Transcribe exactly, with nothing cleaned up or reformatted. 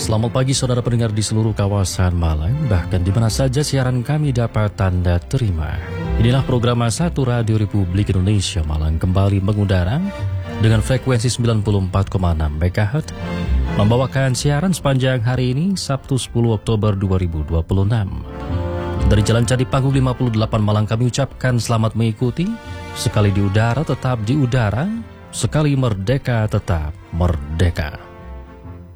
Selamat pagi saudara pendengar di seluruh kawasan Malang, bahkan di mana saja siaran kami dapat Anda terima. Inilah program satu Radio Republik Indonesia Malang kembali mengudara dengan frekuensi sembilan puluh empat koma enam megahertz, membawakan siaran sepanjang hari ini Sabtu sepuluh Oktober dua ribu dua puluh enam. Dari Jalan Candi Panggung lima puluh delapan Malang kami ucapkan selamat mengikuti. Sekali di udara tetap di udara, sekali merdeka tetap merdeka.